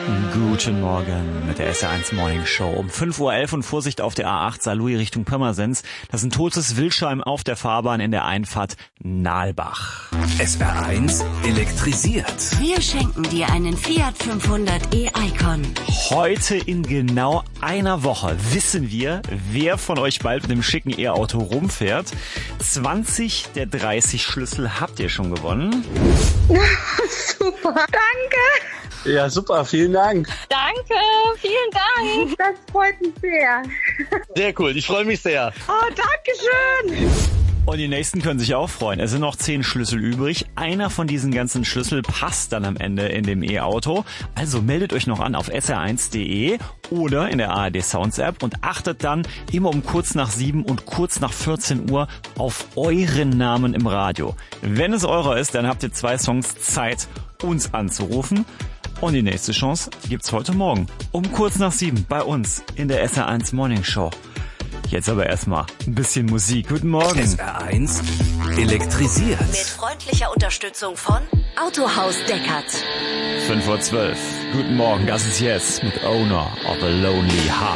Guten Morgen mit der SR1 Morning Show. Um 5:11 Uhr und Vorsicht auf der A8 Saarlouis Richtung Pirmasens. Das ist ein totes Wildschwein auf der Fahrbahn in der Einfahrt Nalbach. SR1 elektrisiert. Wir schenken dir einen Fiat 500 e-Icon. Heute in genau einer Woche wissen wir, wer von euch bald mit dem schicken E-Auto rumfährt. 20 der 30 Schlüssel habt ihr schon gewonnen. Super, danke. Ja, super, vielen Dank. Danke, vielen Dank. Das freut mich sehr. Sehr cool, ich freue mich sehr. Oh, danke schön. Und die nächsten können sich auch freuen. Es sind noch 10 Schlüssel übrig. Einer von diesen ganzen Schlüssel passt dann am Ende in dem E-Auto. Also meldet euch noch an auf sr1.de oder in der ARD Sounds App und achtet dann immer um kurz nach 7 und kurz nach 14 Uhr auf euren Namen im Radio. Wenn es eurer ist, dann habt ihr 2 Songs Zeit, uns anzurufen. Und die nächste Chance gibt's heute Morgen um kurz nach 7 bei uns in der SR1 Morning Show. Jetzt aber erstmal ein bisschen Musik. Guten Morgen. SR1 elektrisiert. Mit freundlicher Unterstützung von Autohaus Deckert. 5:12 Uhr. Guten Morgen, das ist jetzt mit Owner of a Lonely Heart.